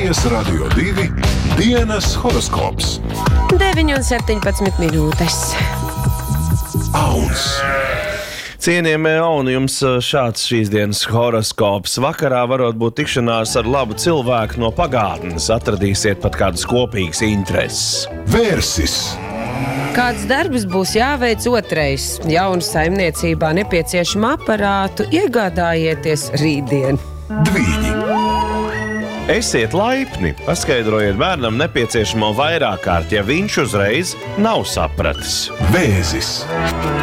Latvijas Radio 2 dienas horoskops. 9:17 minūtes. Auns. Cienījamie Auni, jums šāds šīs dienas horoskops. Vakarā varot būt tikšanās ar labu cilvēku no pagātnes. Atradīsiet pat kādas kopīgas intereses. Vērsis. Kāds darbs būs jāveic otrais? Jaunu saimniecībā nepieciešamu aparātu iegādājieties rītdien. Dvīņi. Esiet laipni, paskaidrojiet bērnam nepieciešamo vairāk kārt, ja viņš uzreiz nav sapratis. Vēzis.